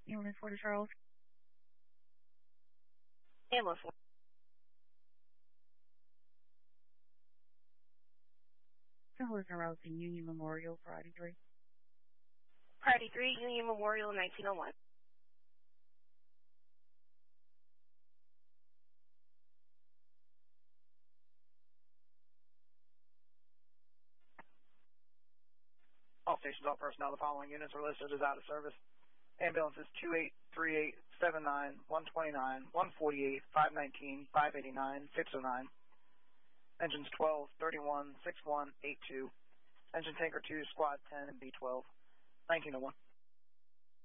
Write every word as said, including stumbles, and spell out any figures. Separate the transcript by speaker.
Speaker 1: Ambulance for the Charles.
Speaker 2: Ambulance for
Speaker 1: Charles and Rose in Union Memorial, Priority three.
Speaker 2: Priority three, Union Memorial, nineteen oh one.
Speaker 3: All stations, all personnel, the following units are listed as out of service. Ambulances two eight three eight seven nine, one twenty-nine, one forty-eight, five nineteen, five eighty-nine, six oh nine. Engines twelve, thirty-one, sixty-one, eighty-two. Engine tanker two, squad ten, and B twelve, nineteen oh one.